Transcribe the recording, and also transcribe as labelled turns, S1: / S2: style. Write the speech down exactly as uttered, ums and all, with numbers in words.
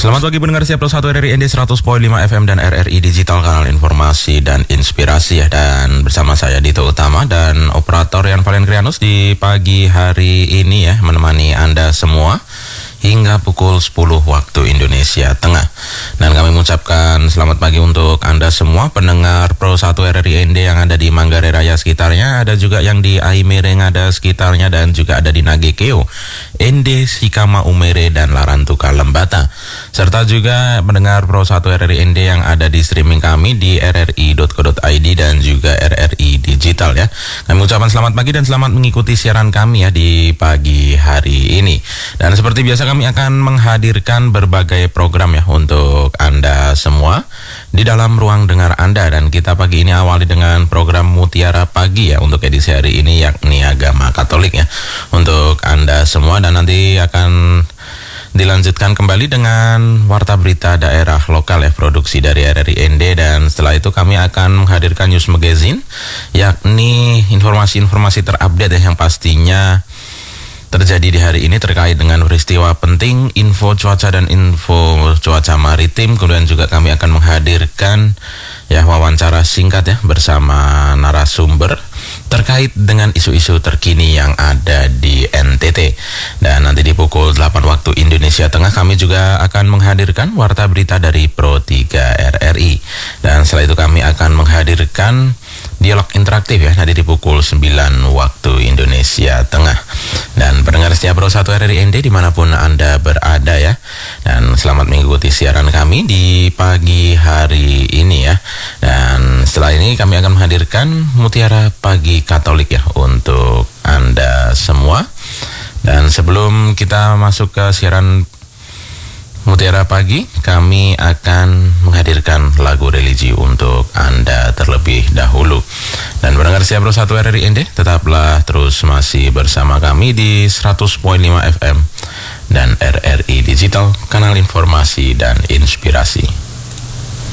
S1: Selamat pagi pendengar Siap satu R R I N D seratus koma lima F M dan R R I Digital, kanal informasi dan inspirasi ya. Dan bersama saya Dito Utama dan operator Yan Valengrianus di pagi hari ini ya, menemani Anda semua hingga pukul sepuluh waktu Indonesia Tengah. Dan kami mengucapkan selamat pagi untuk Anda semua pendengar Pro satu R R I N D yang ada di Manggarai Raya sekitarnya, ada juga yang di Aimere ada sekitarnya, dan juga ada di Nagekeo, N D, Sikama, Umere, dan Larantuka, Lembata. Serta juga pendengar Pro satu R R I N D yang ada di streaming kami di r r i dot co dot i d dan juga R R I Digital ya. Kami mengucapkan selamat pagi dan selamat mengikuti siaran kami ya di pagi hari ini. Dan seperti biasa kami akan menghadirkan berbagai program ya untuk Anda semua di dalam ruang dengar Anda. Dan kita pagi ini awali dengan program Mutiara Pagi ya untuk edisi hari ini, yakni agama Katolik ya untuk Anda semua. Dan nanti akan dilanjutkan kembali dengan Warta Berita Daerah Lokal ya, produksi dari R R I N D. Dan setelah itu kami akan menghadirkan News Magazine, yakni informasi-informasi terupdate ya yang pastinya terjadi di hari ini terkait dengan peristiwa penting, info cuaca dan info cuaca maritim. Kemudian juga kami akan menghadirkan ya wawancara singkat ya bersama narasumber terkait dengan isu-isu terkini yang ada di N T T. Dan nanti di pukul delapan waktu Indonesia Tengah kami juga akan menghadirkan Warta Berita dari Pro tiga R R I. Dan setelah itu kami akan menghadirkan dialog interaktif ya nanti di pukul sembilan waktu Indonesia Tengah. Dan pendengar setia Pro satu R R I N D dimanapun Anda berada ya, dan selamat mengikuti siaran kami di pagi hari ini ya. Dan setelah ini kami akan menghadirkan Mutiara Pagi Katolik ya untuk Anda semua. Dan sebelum kita masuk ke siaran Mutiara Pagi, kami akan menghadirkan lagu religi untuk Anda terlebih dahulu. Dan pendengar Siap Pro satu R R I N D, tetaplah terus masih bersama kami di seratus koma lima F M dan R R I Digital, kanal informasi dan inspirasi.